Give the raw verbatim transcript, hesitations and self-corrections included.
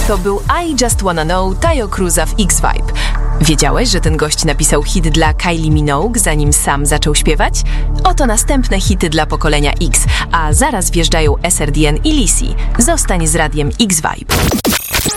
To był I Just Wanna Know Taio Cruza w X-Vibe. Wiedziałeś, że ten gość napisał hit dla Kylie Minogue, zanim sam zaczął śpiewać? Oto następne hity dla pokolenia X, a zaraz wjeżdżają S R D N i Lizzy. Zostań z radiem X-Vibe.